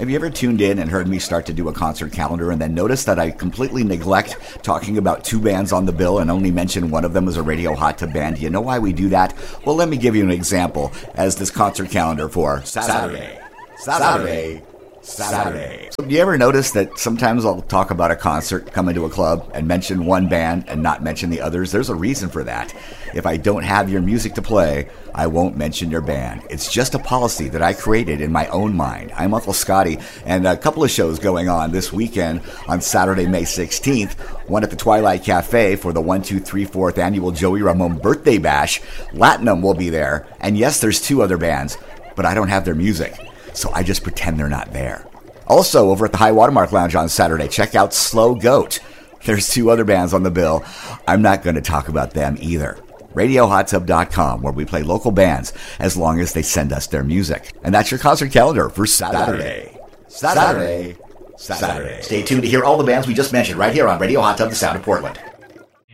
Have you ever tuned in and heard me start to do a concert calendar and then noticed that I completely neglect talking about two bands on the bill and only mention one of them as a Radio Hot Tub band? Do you know why we do that? Well, let me give you an example as this concert calendar for Saturday. So do you ever notice that sometimes I'll talk about a concert, come into a club, and mention one band and not mention the others? There's a reason for that. If I don't have your music to play, I won't mention your band. It's just a policy that I created in my own mind. I'm Uncle Scotty, and a couple of shows going on this weekend on Saturday, May 16th. One at the Twilight Cafe for the 4th annual Joey Ramone Birthday Bash. Latinum will be there. And yes, there's two other bands, but I don't have their music, so I just pretend they're not there. Also, over at the High Watermark Lounge on Saturday, check out Slow Goat. There's two other bands on the bill. I'm not going to talk about them either. RadioHotTub.com, where we play local bands as long as they send us their music. And that's your concert calendar for Saturday. Stay tuned to hear all the bands we just mentioned right here on Radio Hot Tub, the Sound of Portland.